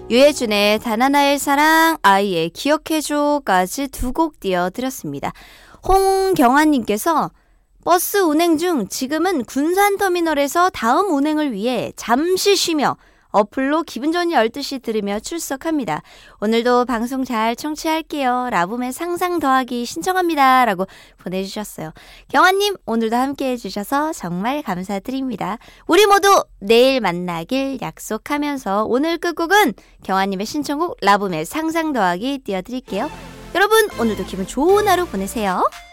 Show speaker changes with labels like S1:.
S1: 유해준의 단 하나의 사랑, 아이의 기억해줘까지 두 곡 띄워드렸습니다. 홍경아님께서 버스 운행 중 지금은 군산터미널에서 다음 운행을 위해 잠시 쉬며 어플로 기분 좋은 12시 들으며 출석합니다. 오늘도 방송 잘 청취할게요. 라붐의 상상 더하기 신청합니다. 라고 보내주셨어요. 경아님, 오늘도 함께해 주셔서 정말 감사드립니다. 우리 모두 내일 만나길 약속하면서 오늘 끝곡은 경아님의 신청곡 라붐의 상상 더하기 띄워드릴게요. 여러분, 오늘도 기분 좋은 하루 보내세요.